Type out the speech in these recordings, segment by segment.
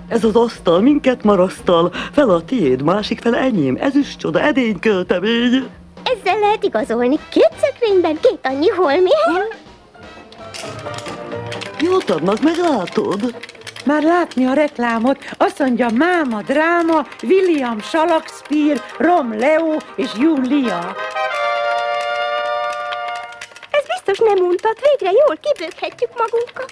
Ez az asztal minket marasztal, fel a tiéd, másik fele enyém, ezüst csoda, edény költemény. Ezzel lehet igazolni. 2 szekrényben 2 annyi holmi. Jót adnak, meglátod? Már látni a reklámot, azt mondja Máma dráma, William Shakespeare, Romeo és Julia. Ez biztos nem untat, végre jól kibőghetjük magunkat.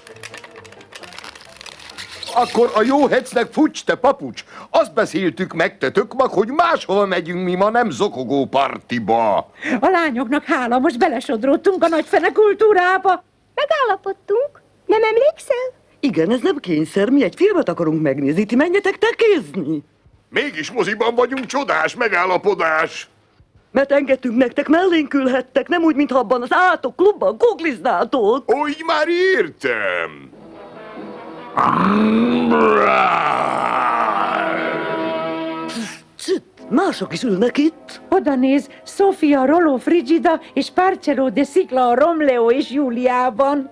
Akkor a jó hecnek fucs, te papucs! Azt beszéltük meg, te tökmak, hogy máshol megyünk mi ma, nem zokogó partiba. A lányoknak hála, most belesodródtunk a nagyfene kultúrába. Megállapodtunk. Nem emlékszel? Igen, ez nem kényszer, mi egy filmet akarunk megnézni, ti menjetek tekézni. Mégis moziban vagyunk, csodás megállapodás. Mert engedtünk nektek, mellénk ülhettek, nem úgy, mintha abban az átok klubban googliznátok. Ó, így már értem. Mások is ülnek itt. Oda néz, Sofia, Rollo, Frigida és Parcello de Szikla a Romeo és Júliában.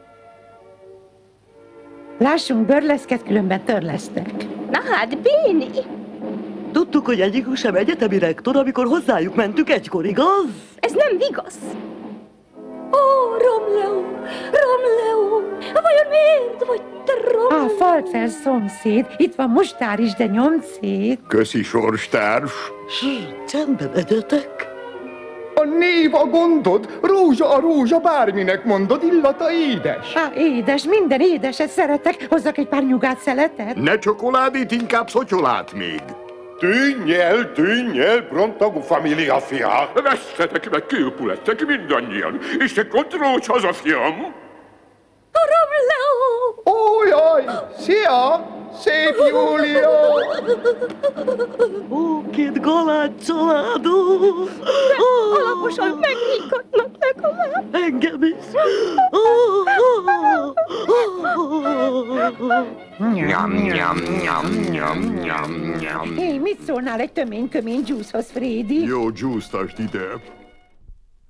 Lássunk bőrleszket, különben törlesztek. Na hát, Béni. Tudtuk, hogy egyikük sem egyetemi rektor, amikor hozzájuk mentünk egykor, igaz? Ez nem vigasz. Ó, Romeo, Romeo, vajon miért vagy te Romeo? Falkfel szomszéd, itt van mustár is, de nyomszéd. Köszi, sorstárs. Csendben egyetek. A név a gondod, rózsa a rózsa, bárminek mondod, illata édes. Édes, minden édeset szeretek, hozzak egy pár nyugát szeletet. Ne csokoládét, inkább szotyolát még. Tűnj el, pronto, família fia. Vesztetek meg, kilpulettek mindannyian, és te kontrollcs haza, fiam! Romeo! Ó, jaj, szia, szép Júlia. Ó, 2 galád családó. Alaposan meghígatnak legalább. Engem is. Nyam, nyam, nyam, nyam, nyam, nyam. Hé, mit szólnál egy tömény-kömény dzsúszhoz, Frédi? Jó, dzsúsztasd ide.